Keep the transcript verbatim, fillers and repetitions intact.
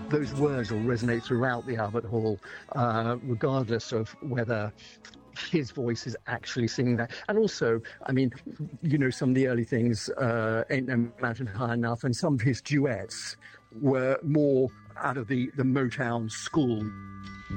those words will resonate throughout the Albert Hall, uh, regardless of whether his voice is actually singing that. And also, I mean, you know, some of the early things, uh, Ain't No Mountain High Enough, and some of his duets were more out of the, the Motown school.